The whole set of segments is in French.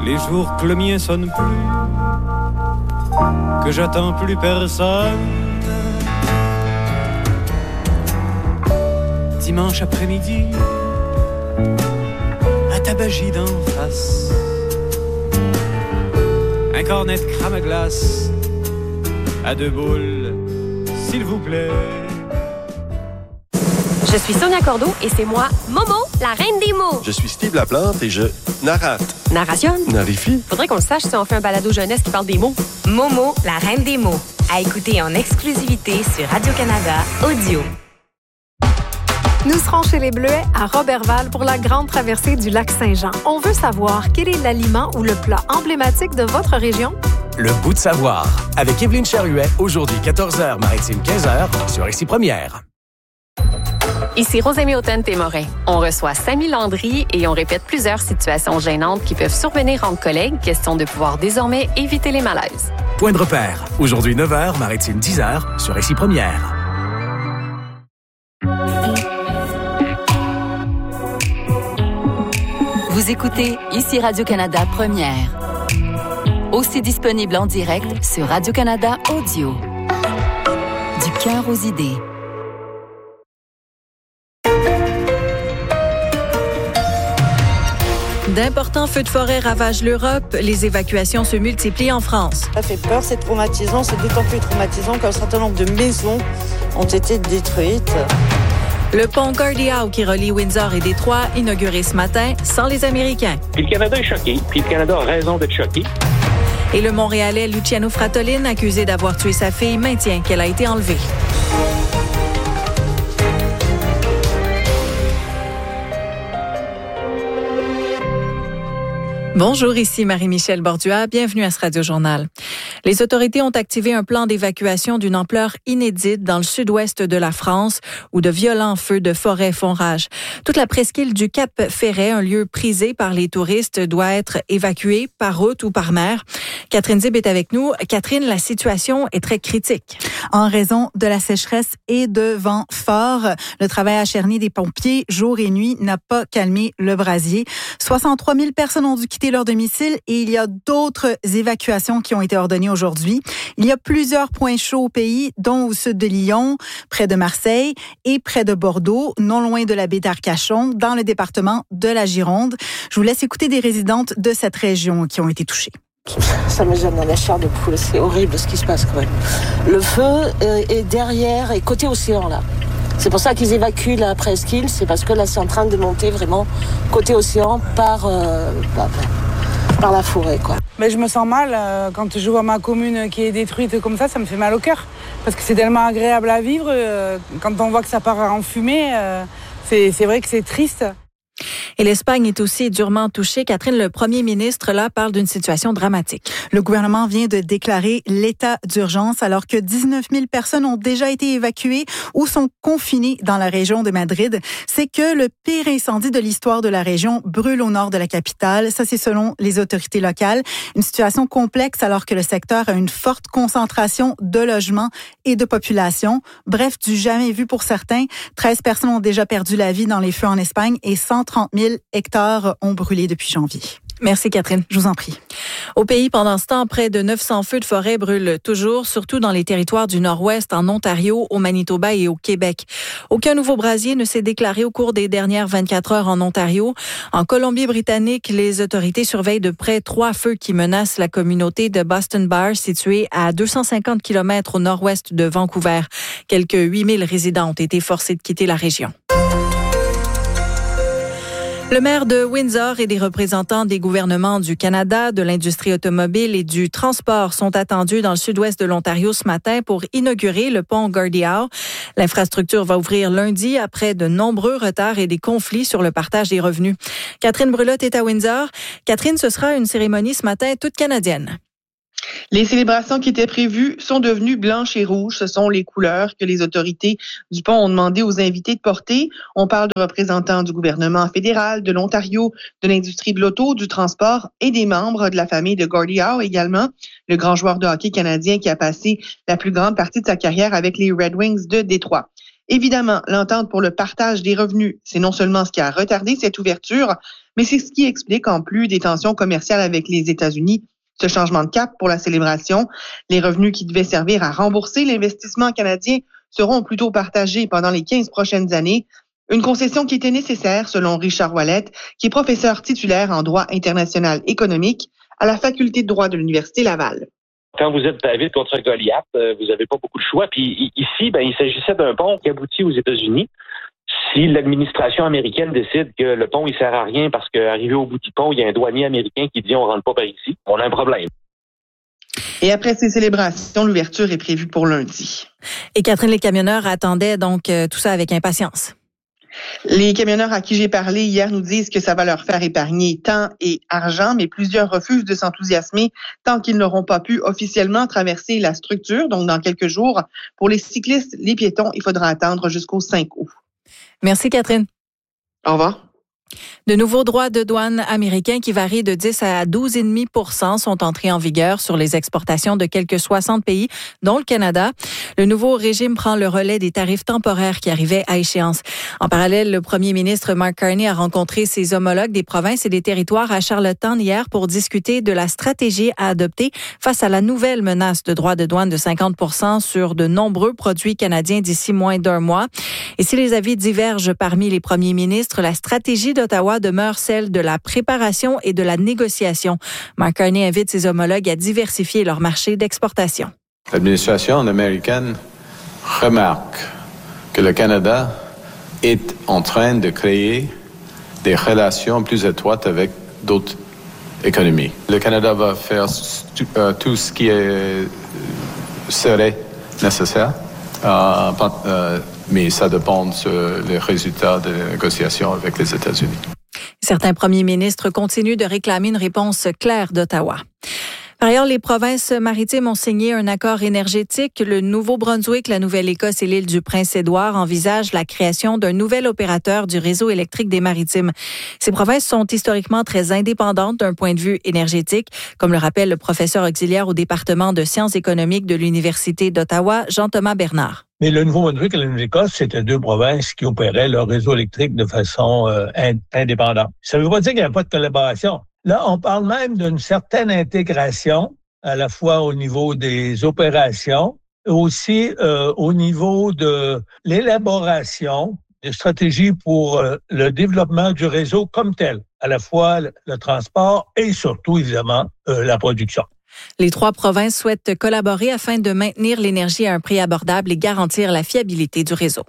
les jours que le mien sonne plus, que j'attends plus personne. Dimanche après-midi, à Tabagie d'en face, un cornet de crème à glace, à 2 boules, s'il vous plaît. Je suis Sonia Cordeau et c'est moi, Momo, la reine des mots. Je suis Steve Laplante et je narrate. Narration. Narifie. Faudrait qu'on le sache si on fait un balado jeunesse qui parle des mots. Momo, la reine des mots. À écouter en exclusivité sur Radio-Canada Audio. Nous serons chez les Bleuets à Roberval pour la grande traversée du lac Saint-Jean. On veut savoir quel est l'aliment ou le plat emblématique de votre région? Le bout de savoir. Avec Évelyne Charuet, aujourd'hui 14h, Maritime 15h, sur Ici Première. Ici Rosemée Automne-Témorin. On reçoit Samy Landry et on répète plusieurs situations gênantes qui peuvent survenir entre collègues, question de pouvoir désormais éviter les malaises. Point de repère. Aujourd'hui 9h, Maritime 10h, sur Ici Première. Vous écoutez Ici Radio-Canada Première. Aussi disponible en direct sur Radio-Canada Audio. Du cœur aux idées. D'importants feux de forêt ravagent l'Europe. Les évacuations se multiplient en France. Ça fait peur, c'est traumatisant. C'est d'autant plus traumatisant qu'un certain nombre de maisons ont été détruites. Le pont Gordie Howe qui relie Windsor et Détroit, inauguré ce matin sans les Américains. Puis le Canada est choqué, puis le Canada a raison d'être choqué. Et le Montréalais Luciano Fratolin, accusé d'avoir tué sa fille, maintient qu'elle a été enlevée. Bonjour, ici Marie-Michel Bordua. Bienvenue à ce Radio-Journal. Les autorités ont activé un plan d'évacuation d'une ampleur inédite dans le sud-ouest de la France où de violents feux de forêt font rage. Toute la presqu'île du Cap-Ferret, un lieu prisé par les touristes, doit être évacuée par route ou par mer. Catherine Zib est avec nous. Catherine, la situation est très critique. En raison de la sécheresse et de vents forts, le travail acharné des pompiers jour et nuit n'a pas calmé le brasier. 63 000 personnes ont dû quitter leur domicile et il y a d'autres évacuations qui ont été ordonnées aujourd'hui. Il y a plusieurs points chauds au pays, dont au sud de Lyon, près de Marseille et près de Bordeaux, non loin de la baie d'Arcachon, dans le département de la Gironde. Je vous laisse écouter des résidentes de cette région qui ont été touchées. Ça me gêne dans la chair de poule, c'est horrible ce qui se passe quand même. Le feu est derrière et côté océan là. C'est pour ça qu'ils évacuent la presqu'île, c'est parce que là c'est en train de monter vraiment côté océan par la forêt quoi. Mais je me sens mal quand je vois ma commune qui est détruite comme ça me fait mal au cœur. Parce que c'est tellement agréable à vivre, quand on voit que ça part en fumée, c'est vrai que c'est triste. Et l'Espagne est aussi durement touchée. Catherine, le premier ministre, là, parle d'une situation dramatique. Le gouvernement vient de déclarer l'état d'urgence alors que 19 000 personnes ont déjà été évacuées ou sont confinées dans la région de Madrid. C'est que le pire incendie de l'histoire de la région brûle au nord de la capitale. Ça, c'est selon les autorités locales. Une situation complexe alors que le secteur a une forte concentration de logements et de population. Bref, du jamais vu pour certains. 13 personnes ont déjà perdu la vie dans les feux en Espagne et 130 000 hectares ont brûlé depuis janvier. Merci Catherine. Je vous en prie. Au pays, pendant ce temps, près de 900 feux de forêt brûlent toujours, surtout dans les territoires du Nord-Ouest, en Ontario, au Manitoba et au Québec. Aucun nouveau brasier ne s'est déclaré au cours des dernières 24 heures en Ontario. En Colombie-Britannique, les autorités surveillent de près 3 feux qui menacent la communauté de Boston Bar, située à 250 km au nord-ouest de Vancouver. Quelques 8000 résidents ont été forcés de quitter la région. Le maire de Windsor et des représentants des gouvernements du Canada, de l'industrie automobile et du transport sont attendus dans le sud-ouest de l'Ontario ce matin pour inaugurer le pont Gordie Howe. L'infrastructure va ouvrir lundi après de nombreux retards et des conflits sur le partage des revenus. Catherine Brulotte est à Windsor. Catherine, ce sera une cérémonie ce matin toute canadienne. Les célébrations qui étaient prévues sont devenues blanches et rouges. Ce sont les couleurs que les autorités du pont ont demandé aux invités de porter. On parle de représentants du gouvernement fédéral, de l'Ontario, de l'industrie de l'auto, du transport et des membres de la famille de Gordie Howe également, le grand joueur de hockey canadien qui a passé la plus grande partie de sa carrière avec les Red Wings de Détroit. Évidemment, l'entente pour le partage des revenus, c'est non seulement ce qui a retardé cette ouverture, mais c'est ce qui explique, en plus des tensions commerciales avec les États-Unis, ce changement de cap pour la célébration. Les revenus qui devaient servir à rembourser l'investissement canadien seront plutôt partagés pendant les 15 prochaines années. Une concession qui était nécessaire, selon Richard Ouellette, qui est professeur titulaire en droit international économique à la faculté de droit de l'Université Laval. Quand vous êtes David contre Goliath, vous n'avez pas beaucoup de choix. Puis ici, il s'agissait d'un pont qui aboutit aux États-Unis. Si l'administration américaine décide que le pont, il sert à rien parce qu'arrivé au bout du pont, il y a un douanier américain qui dit on rentre pas par ici, on a un problème. Et après ces célébrations, l'ouverture est prévue pour lundi. Et Catherine, les camionneurs attendaient donc tout ça avec impatience. Les camionneurs à qui j'ai parlé hier nous disent que ça va leur faire épargner temps et argent, mais plusieurs refusent de s'enthousiasmer tant qu'ils n'auront pas pu officiellement traverser la structure, donc dans quelques jours. Pour les cyclistes, les piétons, il faudra attendre jusqu'au 5 août. Merci, Catherine. Au revoir. De nouveaux droits de douane américains qui varient de 10 à 12,5 % sont entrés en vigueur sur les exportations de quelques 60 pays, dont le Canada. Le nouveau régime prend le relais des tarifs temporaires qui arrivaient à échéance. En parallèle, le premier ministre Mark Carney a rencontré ses homologues des provinces et des territoires à Charlottetown hier pour discuter de la stratégie à adopter face à la nouvelle menace de droits de douane de 50 % sur de nombreux produits canadiens d'ici moins d'un mois. Et si les avis divergent parmi les premiers ministres, la stratégie d'Ottawa demeure celle de la préparation et de la négociation. Mark Carney invite ses homologues à diversifier leur marché d'exportation. L'administration américaine remarque que le Canada est en train de créer des relations plus étroites avec d'autres économies. Le Canada va faire tout ce qui serait nécessaire, mais ça dépend des résultats des négociations avec les États-Unis. Certains premiers ministres continuent de réclamer une réponse claire d'Ottawa. Par ailleurs, les provinces maritimes ont signé un accord énergétique. Le Nouveau-Brunswick, la Nouvelle-Écosse et l'île du Prince-Édouard envisagent la création d'un nouvel opérateur du réseau électrique des maritimes. Ces provinces sont historiquement très indépendantes d'un point de vue énergétique, comme le rappelle le professeur auxiliaire au département de sciences économiques de l'Université d'Ottawa, Jean-Thomas Bernard. Mais le Nouveau-Brunswick et la Nouvelle-Écosse, c'était deux provinces qui opéraient leur réseau électrique de façon indépendante. Ça ne veut pas dire qu'il n'y a pas de collaboration. Là, on parle même d'une certaine intégration, à la fois au niveau des opérations, aussi au niveau de l'élaboration des stratégies pour le développement du réseau comme tel, à la fois le transport et surtout, évidemment, la production. Les trois provinces souhaitent collaborer afin de maintenir l'énergie à un prix abordable et garantir la fiabilité du réseau.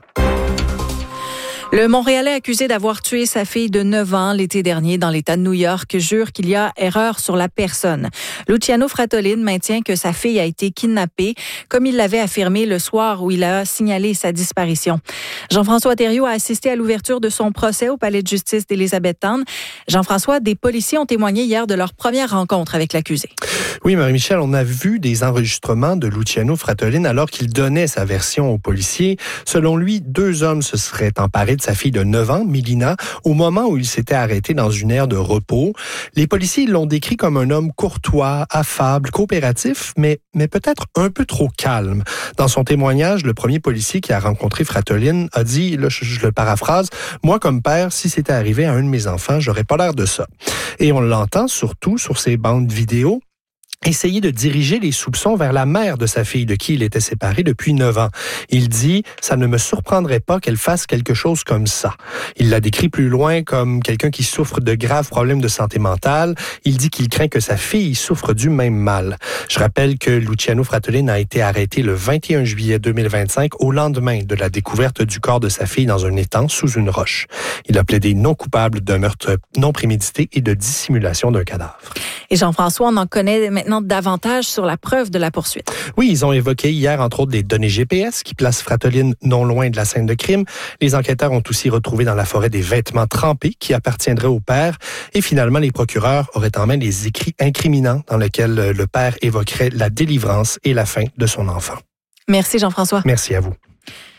Le Montréalais accusé d'avoir tué sa fille de 9 ans l'été dernier dans l'État de New York jure qu'il y a erreur sur la personne. Luciano Fratolin maintient que sa fille a été kidnappée, comme il l'avait affirmé le soir où il a signalé sa disparition. Jean-François Thériault a assisté à l'ouverture de son procès au palais de justice d'Élisabethtown. Jean-François, des policiers ont témoigné hier de leur première rencontre avec l'accusé. Oui, Marie-Michel, on a vu des enregistrements de Luciano Fratolin alors qu'il donnait sa version aux policiers. Selon lui, 2 hommes se seraient emparés de sa fille de 9 ans, Mélina, au moment où il s'était arrêté dans une aire de repos. Les policiers l'ont décrit comme un homme courtois, affable, coopératif, mais peut-être un peu trop calme. Dans son témoignage, le premier policier qui a rencontré Fratolin a dit, là, je le paraphrase, « Moi, comme père, si c'était arrivé à un de mes enfants, j'aurais pas l'air de ça. » Et on l'entend surtout sur ces bandes vidéo essayer de diriger les soupçons vers la mère de sa fille de qui il était séparé depuis 9 ans. Il dit « Ça ne me surprendrait pas qu'elle fasse quelque chose comme ça ». Il la décrit plus loin comme quelqu'un qui souffre de graves problèmes de santé mentale. Il dit qu'il craint que sa fille souffre du même mal. Je rappelle que Luciano Fratolin a été arrêté le 21 juillet 2025 au lendemain de la découverte du corps de sa fille dans un étang sous une roche. Il a plaidé non coupable d'un meurtre non prémédité et de dissimulation d'un cadavre. Et Jean-François, on en connaît maintenant davantage sur la preuve de la poursuite. Oui, ils ont évoqué hier, entre autres, des données GPS qui placent Fratolin non loin de la scène de crime. Les enquêteurs ont aussi retrouvé dans la forêt des vêtements trempés qui appartiendraient au père. Et finalement, les procureurs auraient en main des écrits incriminants dans lesquels le père évoquerait la délivrance et la fin de son enfant. Merci Jean-François. Merci à vous.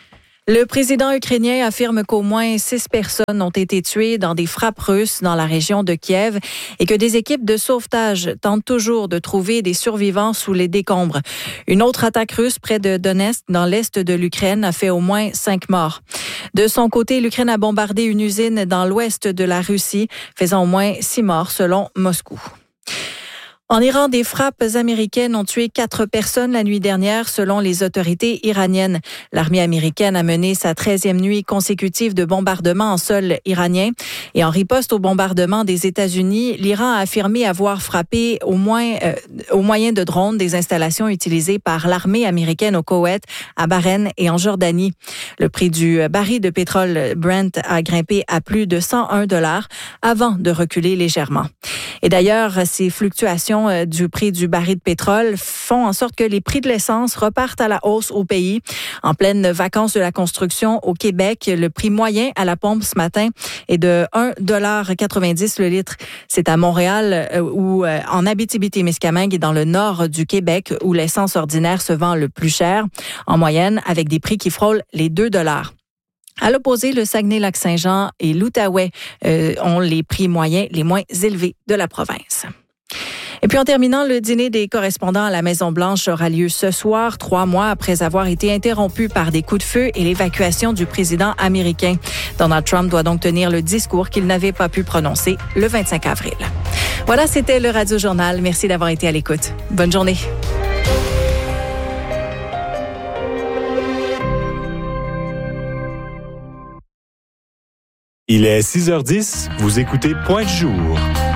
Le président ukrainien affirme qu'au moins 6 personnes ont été tuées dans des frappes russes dans la région de Kiev et que des équipes de sauvetage tentent toujours de trouver des survivants sous les décombres. Une autre attaque russe près de Donetsk, dans l'est de l'Ukraine, a fait au moins 5 morts. De son côté, l'Ukraine a bombardé une usine dans l'ouest de la Russie, faisant au moins 6 morts selon Moscou. En Iran, des frappes américaines ont tué 4 personnes la nuit dernière, selon les autorités iraniennes. L'armée américaine a mené sa 13e nuit consécutive de bombardements en sol iranien. Et en riposte au bombardement des États-Unis, l'Iran a affirmé avoir frappé au moyen de drones des installations utilisées par l'armée américaine au Koweït, à Bahreïn et en Jordanie. Le prix du baril de pétrole Brent a grimpé à plus de $101 avant de reculer légèrement. Et d'ailleurs, ces fluctuations du prix du baril de pétrole font en sorte que les prix de l'essence repartent à la hausse au pays. En pleine vacances de la construction au Québec, le prix moyen à la pompe ce matin est de 1,90 $ le litre. C'est à Montréal ou en Abitibi-Témiscamingue et dans le nord du Québec où l'essence ordinaire se vend le plus cher, en moyenne avec des prix qui frôlent les 2 $. À l'opposé, le Saguenay-Lac-Saint-Jean et l'Outaouais ont les prix moyens les moins élevés de la province. Et puis en terminant, le dîner des correspondants à la Maison-Blanche aura lieu ce soir, 3 mois après avoir été interrompu par des coups de feu et l'évacuation du président américain. Donald Trump doit donc tenir le discours qu'il n'avait pas pu prononcer le 25 avril. Voilà, c'était le Radio Journal. Merci d'avoir été à l'écoute. Bonne journée. Il est 6h10, vous écoutez Point de jour.